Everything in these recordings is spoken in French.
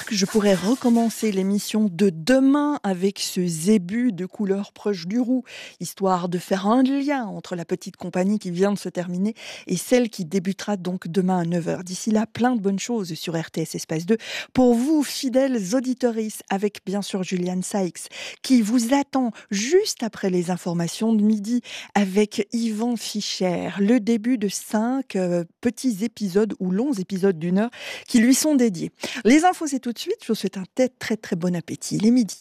que je pourrais recommencer l'émission de demain avec ce zébu de couleur proche du roux, histoire de faire un lien entre la petite compagnie qui vient de se terminer et celle qui débutera donc demain à 9h. D'ici là, plein de bonnes choses sur RTS Espace 2 pour vous, fidèles auditorices, avec bien sûr Julian Sykes, qui vous attend juste après les informations de midi avec Yvan Fischer, le début de 5 petits épisodes ou longs épisodes d'1 heure qui lui sont dédiés. Les infos, c'est tout de suite. Je vous souhaite un très très bon appétit. Il est midi.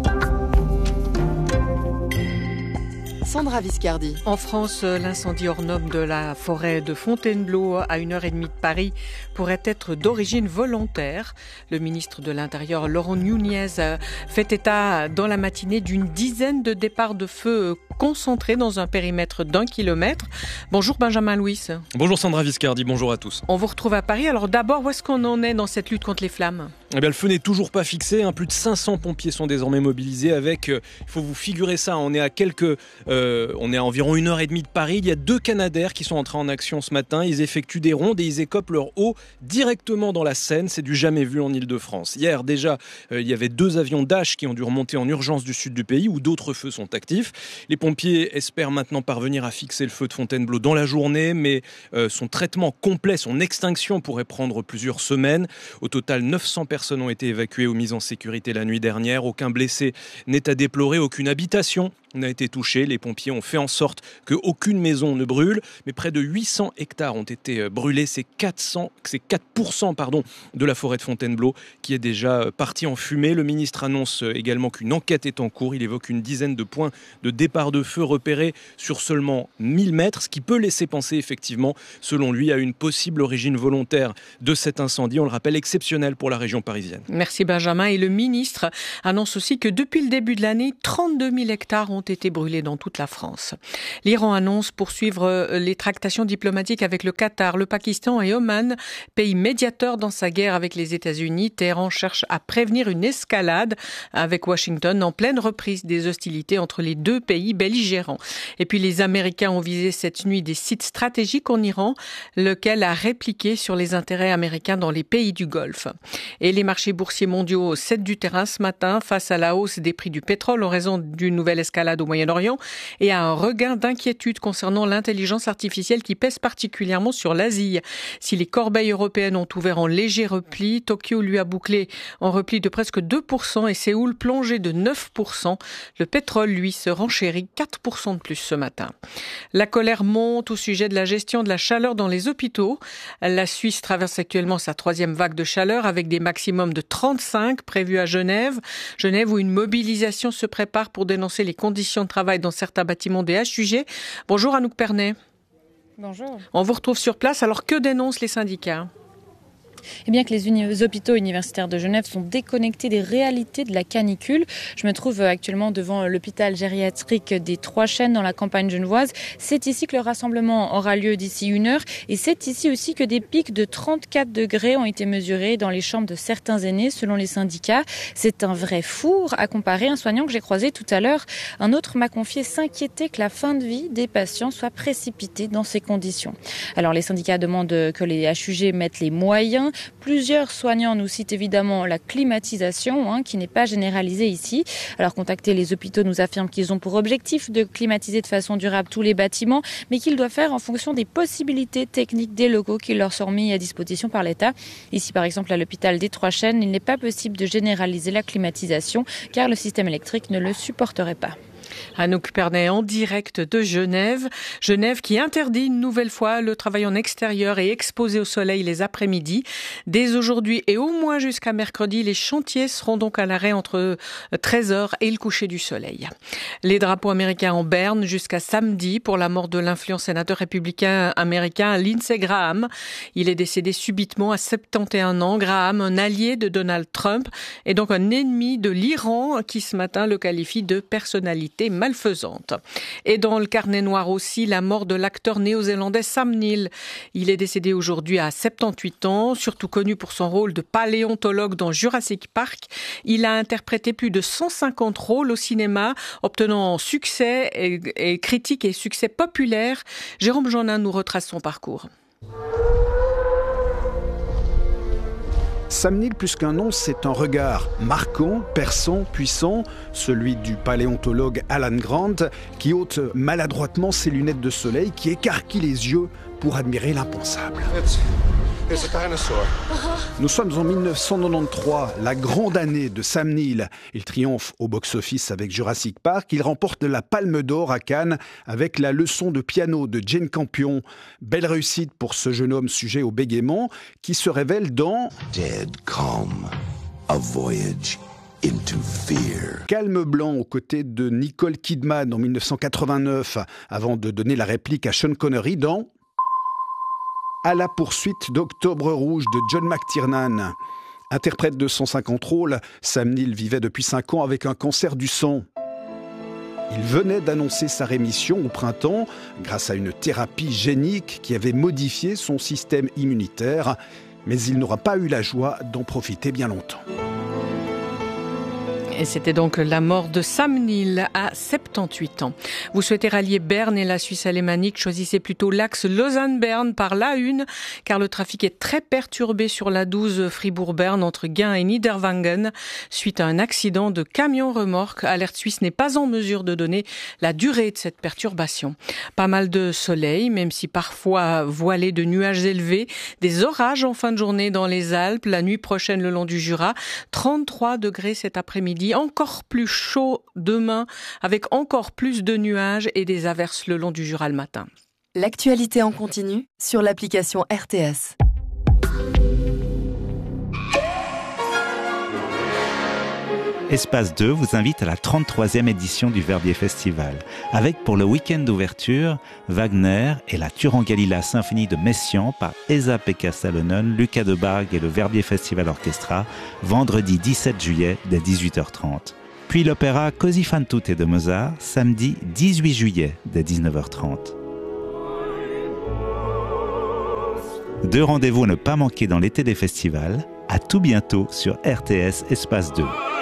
Sandra Viscardi. En France, l'incendie hors norme de la forêt de Fontainebleau à 1h30 de Paris pourrait être d'origine volontaire. Le ministre de l'Intérieur, Laurent Nunez, fait état dans la matinée d'une dizaine de départs de feu concentrés dans un périmètre d'1 kilomètre. Bonjour Benjamin Louis. Bonjour Sandra Viscardi, bonjour à tous. On vous retrouve à Paris. Alors d'abord, où est-ce qu'on en est dans cette lutte contre les flammes ? Eh bien, le feu n'est toujours pas fixé. Plus de 500 pompiers sont désormais mobilisés avec, il faut vous figurer ça, on est à environ 1h30 de Paris. Il y a 2 Canadair qui sont entrés en action ce matin. Ils effectuent des rondes et ils écopent leur eau directement dans la Seine. C'est du jamais vu en Ile-de-France. Hier, déjà, il y avait 2 avions Dash qui ont dû remonter en urgence du sud du pays où d'autres feux sont actifs. Les pompiers espèrent maintenant parvenir à fixer le feu de Fontainebleau dans la journée, mais son traitement complet, son extinction pourrait prendre plusieurs semaines. Au total, 900 personnes ont été évacuées ou mises en sécurité la nuit dernière. Aucun blessé n'est à déplorer, aucune habitation n'a été touchée. Les pompiers ont fait en sorte qu'aucune maison ne brûle, mais près de 800 hectares ont été brûlés. C'est 4% de la forêt de Fontainebleau qui est déjà partie en fumée. Le ministre annonce également qu'une enquête est en cours. Il évoque une dizaine de points de départ de feu repérés sur seulement 1000 mètres, ce qui peut laisser penser effectivement, selon lui, à une possible origine volontaire de cet incendie. On le rappelle, exceptionnel pour la région parisienne. Merci Benjamin. Et le ministre annonce aussi que depuis le début de l'année, 32 000 hectares ont été brûlés dans toute la France. L'Iran annonce poursuivre les tractations diplomatiques avec le Qatar, le Pakistan et Oman, pays médiateurs dans sa guerre avec les États-Unis. Téhéran cherche à prévenir une escalade avec Washington en pleine reprise des hostilités entre les 2 pays belligérants. Et puis les Américains ont visé cette nuit des sites stratégiques en Iran, lequel a répliqué sur les intérêts américains dans les pays du Golfe. Et les marchés boursiers mondiaux cèdent du terrain ce matin face à la hausse des prix du pétrole en raison d'une nouvelle escalade au Moyen-Orient et à un regain d'inquiétude concernant l'intelligence artificielle qui pèse particulièrement sur l'Asie. Si les corbeilles européennes ont ouvert en léger repli, Tokyo lui a bouclé en repli de presque 2% et Séoul plongé de 9%. Le pétrole, lui, se renchérit 4% de plus ce matin. La colère monte au sujet de la gestion de la chaleur dans les hôpitaux. La Suisse traverse actuellement sa 3e vague de chaleur avec des maximums de 35 prévus à Genève. Genève où une mobilisation se prépare pour dénoncer les conditions de travail dans certains bâtiments des HUG. Bonjour Anouk Pernet. Bonjour. On vous retrouve sur place. Alors que dénoncent les syndicats ? Eh bien que les hôpitaux universitaires de Genève sont déconnectés des réalités de la canicule. Je me trouve actuellement devant l'hôpital gériatrique des Trois Chênes dans la campagne genevoise. C'est ici que le rassemblement aura lieu d'ici 1 heure. Et c'est ici aussi que des pics de 34 degrés ont été mesurés dans les chambres de certains aînés, selon les syndicats. C'est un vrai four à comparer. Un soignant que j'ai croisé tout à l'heure, un autre m'a confié s'inquiéter que la fin de vie des patients soit précipitée dans ces conditions. Alors les syndicats demandent que les HUG mettent les moyens. Plusieurs soignants nous citent évidemment la climatisation, qui n'est pas généralisée ici. Alors contacter les hôpitaux nous affirment qu'ils ont pour objectif de climatiser de façon durable tous les bâtiments, mais qu'ils doivent faire en fonction des possibilités techniques des locaux qui leur sont mis à disposition par l'État. Ici par exemple à l'hôpital des Trois Chênes, il n'est pas possible de généraliser la climatisation car le système électrique ne le supporterait pas. Anouk Pernet en direct de Genève. Genève qui interdit une nouvelle fois le travail en extérieur et exposé au soleil les après-midi. Dès aujourd'hui et au moins jusqu'à mercredi, les chantiers seront donc à l'arrêt entre 13h et le coucher du soleil. Les drapeaux américains en berne jusqu'à samedi pour la mort de l'influent sénateur républicain américain Lindsey Graham. Il est décédé subitement à 71 ans. Graham, un allié de Donald Trump et donc un ennemi de l'Iran qui ce matin le qualifie de personnalité malfaisante. Et dans le carnet noir aussi, la mort de l'acteur néo-zélandais Sam Neill. Il est décédé aujourd'hui à 78 ans, surtout connu pour son rôle de paléontologue dans Jurassic Park. Il a interprété plus de 150 rôles au cinéma, obtenant succès et critique et succès populaire. Jérôme Jeannin nous retrace son parcours. Sam Neill, plus qu'un nom, c'est un regard marquant, perçant, puissant, celui du paléontologue Alan Grant, qui ôte maladroitement ses lunettes de soleil, qui écarquille les yeux pour admirer l'impensable. Nous sommes en 1993, la grande année de Sam Neill. Il triomphe au box-office avec Jurassic Park. Il remporte la Palme d'Or à Cannes avec la leçon de piano de Jane Campion. Belle réussite pour ce jeune homme sujet au bégaiement qui se révèle dans Dead Calm, a voyage into fear. Calme blanc aux côtés de Nicole Kidman en 1989 avant de donner la réplique à Sean Connery dans À la poursuite d'Octobre Rouge de John McTiernan. Interprète de 150 rôles, Sam Neill vivait depuis 5 ans avec un cancer du sang. Il venait d'annoncer sa rémission au printemps grâce à une thérapie génique qui avait modifié son système immunitaire, mais il n'aura pas eu la joie d'en profiter bien longtemps. Et c'était donc la mort de Sam Neill à 78 ans. Vous souhaitez rallier Berne et la Suisse alémanique, choisissez plutôt l'axe Lausanne-Berne par l'A1, car le trafic est très perturbé sur la 12 Fribourg-Berne entre Gain et Niederwangen suite à un accident de camion-remorque. Alerte Suisse n'est pas en mesure de donner la durée de cette perturbation. Pas mal de soleil, même si parfois voilé de nuages élevés. Des orages en fin de journée dans les Alpes, la nuit prochaine le long du Jura. 33 degrés cet après-midi. Encore plus chaud demain, avec encore plus de nuages et des averses le long du Jura le matin. L'actualité en continu sur l'application RTS. Espace 2 vous invite à la 33e édition du Verbier Festival, avec pour le week-end d'ouverture, Wagner et la Turangalila Symphonie de Messiaen par Esa-Pekka Salonen, Lucas de Bargue et le Verbier Festival Orchestra, vendredi 17 juillet dès 18h30. Puis l'opéra Così fan tutte de Mozart, samedi 18 juillet dès 19h30. 2 rendez-vous à ne pas manquer dans l'été des festivals. À tout bientôt sur RTS Espace 2.